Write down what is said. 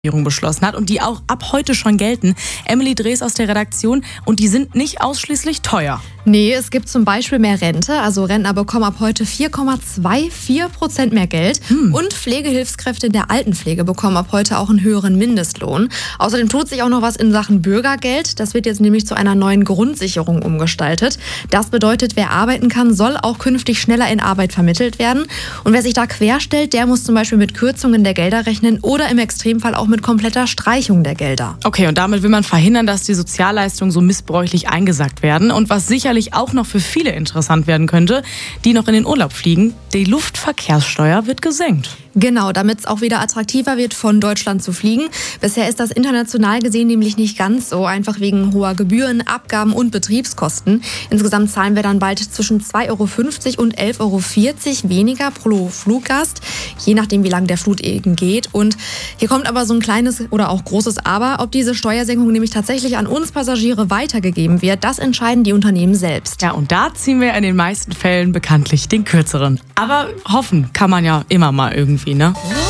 beschlossen hat und die auch ab heute schon gelten. Emily Drees aus der Redaktion, und die sind nicht ausschließlich teuer. Nee, es gibt zum Beispiel mehr Rente. Also Rentner bekommen ab heute 4,24% mehr Geld. Und Pflegehilfskräfte in der Altenpflege bekommen ab heute auch einen höheren Mindestlohn. Außerdem tut sich auch noch was in Sachen Bürgergeld. Das wird jetzt nämlich zu einer neuen Grundsicherung umgestaltet. Das bedeutet, wer arbeiten kann, soll auch künftig schneller in Arbeit vermittelt werden. Und wer sich da querstellt, der muss zum Beispiel mit Kürzungen der Gelder rechnen oder im Extremfall auch mit kompletter Streichung der Gelder. Okay, und damit will man verhindern, dass die Sozialleistungen so missbräuchlich eingesackt werden. Und was sicherlich auch noch für viele interessant werden könnte, die noch in den Urlaub fliegen: die Luftverkehrssteuer wird gesenkt. Genau, damit es auch wieder attraktiver wird, von Deutschland zu fliegen. Bisher ist das international gesehen nämlich nicht ganz so, einfach wegen hoher Gebühren, Abgaben und Betriebskosten. Insgesamt zahlen wir dann bald zwischen 2,50 € und 11,40 € weniger pro Fluggast, je nachdem, wie lang der Flug eben geht. Und hier kommt aber so ein kleines oder auch großes Aber. Ob diese Steuersenkung nämlich tatsächlich an uns Passagiere weitergegeben wird, das entscheiden die Unternehmen selbst. Ja, und da ziehen wir in den meisten Fällen bekanntlich den kürzeren. Aber hoffen kann man ja immer mal irgendwie, ne?